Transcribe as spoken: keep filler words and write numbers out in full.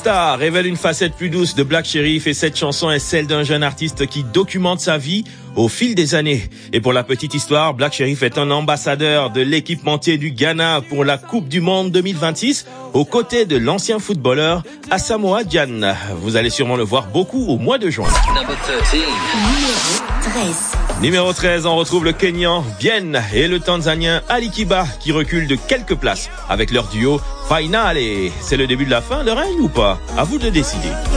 Star révèle une facette plus douce de Black Sherif et cette chanson est celle d'un jeune artiste qui documente sa vie au fil des années. Et pour la petite histoire, Black Sherif est un ambassadeur de l'équipementier du Ghana pour la Coupe du Monde deux mille vingt-six aux côtés de l'ancien footballeur Asamoah Gyan. Vous allez sûrement le voir beaucoup au mois de juin. Numéro treize. Numéro treize, on retrouve le Kenyan Bien et le Tanzanien Ali Kiba qui reculent de quelques places avec leur duo Finale. C'est le début de la fin, le règne ou pas? À vous de décider.